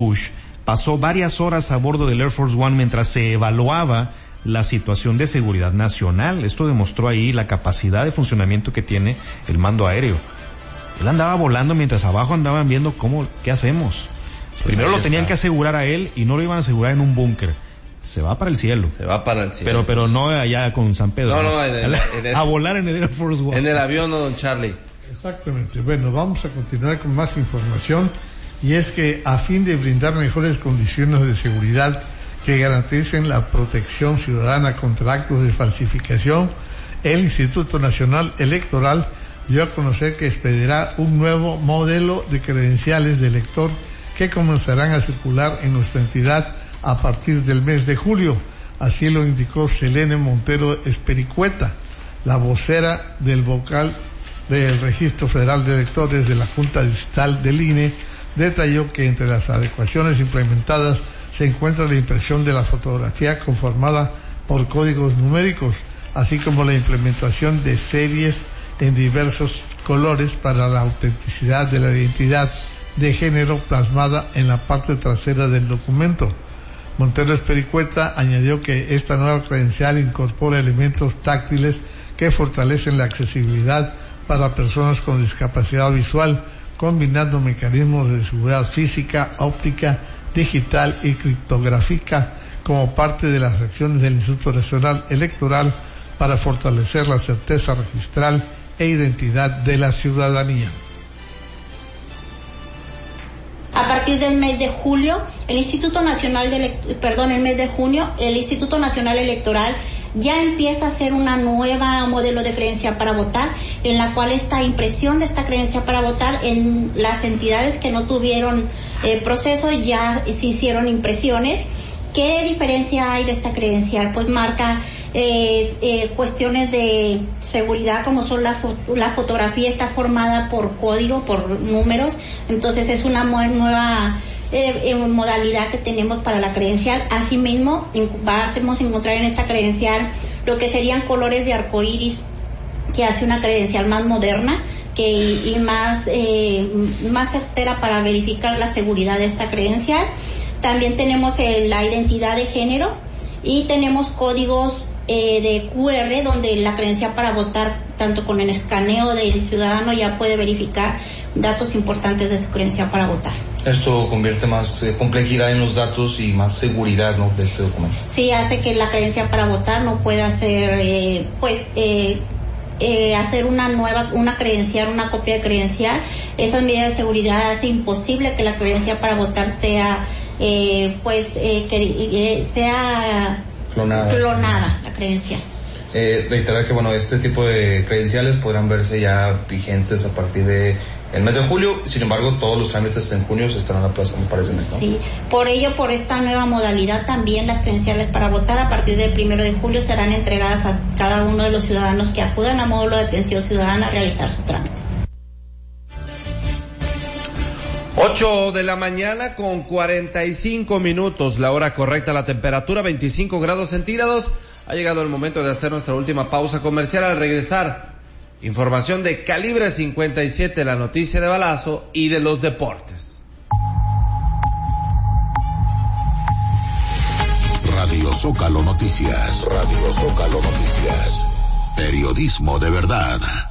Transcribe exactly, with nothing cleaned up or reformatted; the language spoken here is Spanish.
Bush pasó varias horas a bordo del Air Force One mientras se evaluaba la situación de seguridad nacional. Esto demostró ahí la capacidad de funcionamiento que tiene el mando aéreo. Él andaba volando mientras abajo andaban viendo cómo, qué hacemos. Pues primero lo tenían está. que asegurar a él y no lo iban a asegurar en un búnker. Se va para el cielo. Se va para el cielo. Pero, pero no allá con San Pedro. No, no, no en el, en el, a volar en el Air Force One. En el avión, ¿no, don Charlie? Exactamente. Bueno, vamos a continuar con más información, y es que a fin de brindar mejores condiciones de seguridad que garanticen la protección ciudadana contra actos de falsificación, el Instituto Nacional Electoral dio a conocer que expedirá un nuevo modelo de credenciales de elector que comenzarán a circular en nuestra entidad a partir del mes de julio. Así lo indicó Selene Montero Espericueta, la vocera del vocal del Registro Federal de Electores de la Junta Distrital del I N E. Detalló que entre las adecuaciones implementadas se encuentra la impresión de la fotografía conformada por códigos numéricos, así como la implementación de series en diversos colores para la autenticidad de la identidad de género plasmada en la parte trasera del documento. Montero Espericueta añadió que esta nueva credencial incorpora elementos táctiles que fortalecen la accesibilidad para personas con discapacidad visual, combinando mecanismos de seguridad física, óptica, digital y criptográfica como parte de las acciones del Instituto Nacional Electoral para fortalecer la certeza registral e identidad de la ciudadanía. A partir del mes de julio, el Instituto Nacional de Elect- perdón, el mes de junio, el Instituto Nacional Electoral ya empieza a hacer una nueva modelo de credencial para votar, en la cual esta impresión de esta credencial para votar en las entidades que no tuvieron eh, proceso ya se hicieron impresiones. ¿Qué diferencia hay de esta credencial? Pues marca eh, eh, cuestiones de seguridad, como son la, fo- la fotografía está formada por código, por números, entonces es una mu- nueva eh, eh, modalidad que tenemos para la credencial. Asimismo, vamos a encontrar en esta credencial lo que serían colores de arcoíris, que hace una credencial más moderna que, y más, eh, más certera para verificar la seguridad de esta credencial. También tenemos el, la identidad de género y tenemos códigos eh, de cu erre, donde la credencial para votar, tanto con el escaneo del ciudadano, ya puede verificar datos importantes de su credencial para votar. Esto convierte más eh, complejidad en los datos y más seguridad, ¿no?, de este documento. Sí, hace que la credencial para votar no pueda ser, eh, pues, eh, Eh, hacer una nueva, una credencial, una copia de credencial. Esas medidas de seguridad hace imposible que la credencial para votar sea, eh, pues, eh, que eh, sea clonada. clonada la credencial. Eh, reiterar que, bueno, este tipo de credenciales podrán verse ya vigentes a partir de el mes de julio. Sin embargo, todos los trámites en junio se estarán aplazando para ese mes, ¿no? Sí, por ello, por esta nueva modalidad, también las credenciales para votar a partir del primero de julio serán entregadas a cada uno de los ciudadanos que acudan a módulo de atención ciudadana a realizar su trámite. ocho de la mañana con cuarenta y cinco minutos, la hora correcta, la temperatura veinticinco grados centígrados. Ha llegado el momento de hacer nuestra última pausa comercial. Al regresar, información de Calibre cincuenta y siete, la noticia de balazo y de los deportes. Radio Zócalo Noticias. Radio Zócalo Noticias. Periodismo de verdad.